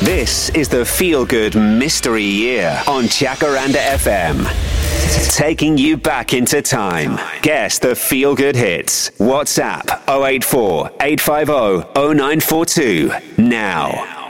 This is the Feel Good Mystery Year on Jacaranda FM. Taking you back into time. Guess the Feel Good hits. WhatsApp 084 850 0942 now.